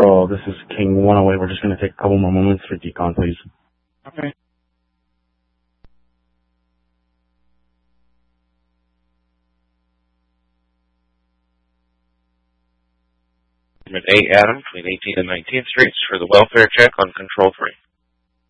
Patrol, this is King 108. We're just going to take a couple more moments for decon, please. Okay. A. Adam between 18th and 19th Streets for the welfare check on Control 3.